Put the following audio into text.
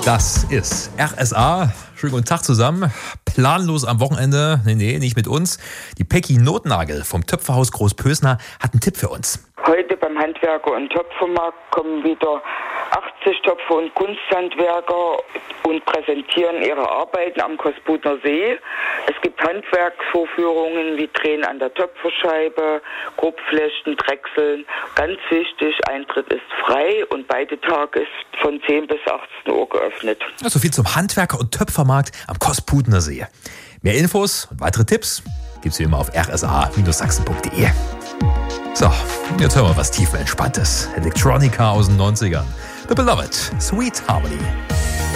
Das ist RSA. Schönen guten Tag zusammen. Planlos am Wochenende. Nee, nicht mit uns. Die Peggy Notnagel vom Töpferhaus Großpösner hat einen Tipp für uns. Heute beim Handwerker- und Töpfermarkt kommen wieder 80 Töpfer und Kunsthandwerker und präsentieren ihre Arbeiten am Kosputner See. Es gibt Handwerksvorführungen wie Drehen an der Töpferscheibe, Grobflechten, Drechseln. Ganz wichtig, Eintritt ist frei und beide Tage ist von 10 bis 18 Uhr geöffnet. So viel zum Handwerker- und Töpfermarkt am Kosputner See. Mehr Infos und weitere Tipps gibt's wie immer auf rsa-sachsen.de. So, jetzt hören wir was tiefenentspanntes. Electronica aus den 90ern. The Beloved, Sweet Harmony.